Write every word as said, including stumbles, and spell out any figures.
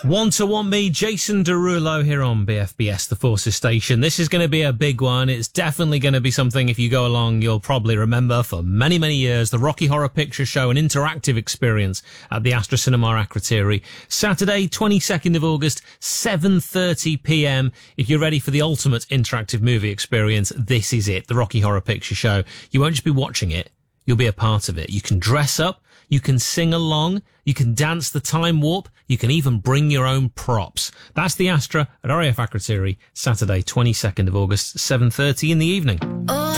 One to Want Me, Jason Derulo here on B F B S, the Forces Station. This is going to be a big one. It's definitely going to be something, if you go along, you'll probably remember for many, many years. The Rocky Horror Picture Show, an interactive experience at the Astra Cinema Akrotiri. Saturday, twenty-second of August, seven thirty p.m. If you're ready for the ultimate interactive movie experience, this is it. The Rocky Horror Picture Show. You won't just be watching it, you'll be a part of it. You can dress up, you can sing along, you can dance the time warp, you can even bring your own props. That's the Astra at R A F Akrotiri, Saturday, twenty-second of August, seven thirty in the evening.